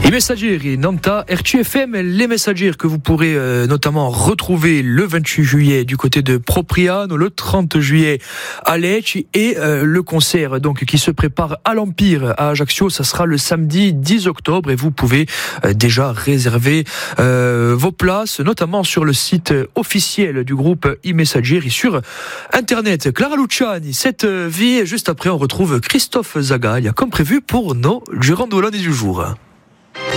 I Messaggeri, Nanta, RTFM, les Messaggers que vous pourrez notamment retrouver le 28 juillet du côté de Propriano, le 30 juillet à Lecce et le concert donc qui se prépare à l'Empire à Ajaccio, ça sera le samedi 10 octobre et vous pouvez déjà réserver vos places, notamment sur le site officiel du groupe I Messaggeri sur Internet. Clara Luciani, cette vie, juste après on retrouve Christophe Zagaia comme prévu pour nos Girondoloni du jour.